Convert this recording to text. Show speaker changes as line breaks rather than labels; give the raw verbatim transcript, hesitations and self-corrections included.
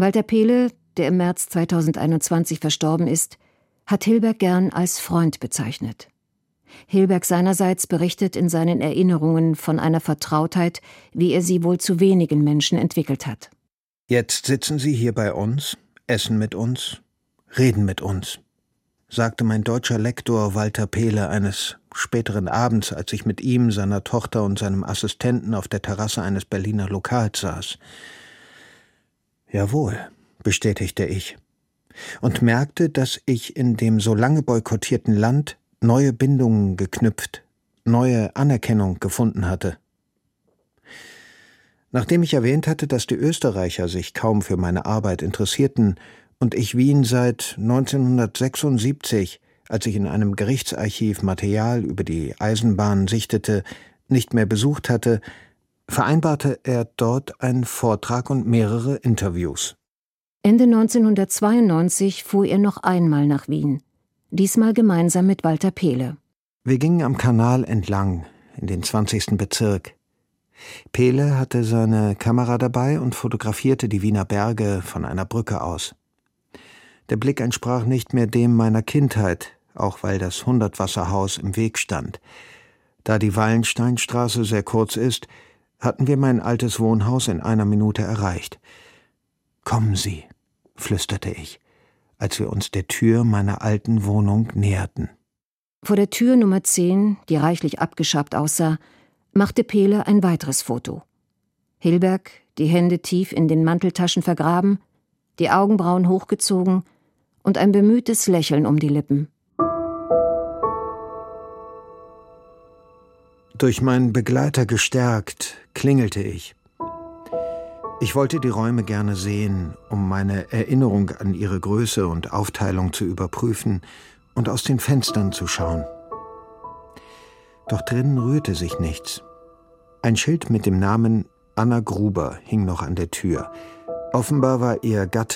Walter Pehle, der im März zweitausendeinundzwanzig verstorben ist, hat Hilberg gern als Freund bezeichnet. Hilberg seinerseits berichtet in seinen Erinnerungen von einer Vertrautheit, wie er sie wohl zu wenigen Menschen entwickelt hat.
»Jetzt sitzen Sie hier bei uns, essen mit uns, reden mit uns«, sagte mein deutscher Lektor Walter Pehle eines späteren Abends, als ich mit ihm, seiner Tochter und seinem Assistenten auf der Terrasse eines Berliner Lokals saß. »Jawohl«, bestätigte ich und merkte, dass ich in dem so lange boykottierten Land neue Bindungen geknüpft, neue Anerkennung gefunden hatte. Nachdem ich erwähnt hatte, dass die Österreicher sich kaum für meine Arbeit interessierten und ich Wien seit neunzehnhundertsechsundsiebzig, als ich in einem Gerichtsarchiv Material über die Eisenbahn sichtete, nicht mehr besucht hatte, vereinbarte er dort einen Vortrag und mehrere Interviews.
Ende neunzehnhundertzweiundneunzig fuhr er noch einmal nach Wien, diesmal gemeinsam mit Walter Pehle.
Wir gingen am Kanal entlang, in den zwanzigsten Bezirk. Pehle hatte seine Kamera dabei und fotografierte die Wiener Berge von einer Brücke aus. Der Blick entsprach nicht mehr dem meiner Kindheit, auch weil das Hundertwasserhaus im Weg stand. Da die Wallensteinstraße sehr kurz ist, hatten wir mein altes Wohnhaus in einer Minute erreicht. »Kommen Sie«, flüsterte ich, als wir uns der Tür meiner alten Wohnung näherten.
Vor der Tür Nummer zehn, die reichlich abgeschabt aussah, machte Pehle ein weiteres Foto. Hilberg, die Hände tief in den Manteltaschen vergraben, die Augenbrauen hochgezogen und ein bemühtes Lächeln um die Lippen.
Durch meinen Begleiter gestärkt, klingelte ich. Ich wollte die Räume gerne sehen, um meine Erinnerung an ihre Größe und Aufteilung zu überprüfen und aus den Fenstern zu schauen. Doch drinnen rührte sich nichts. Ein Schild mit dem Namen Anna Gruber hing noch an der Tür. Offenbar war ihr Gatte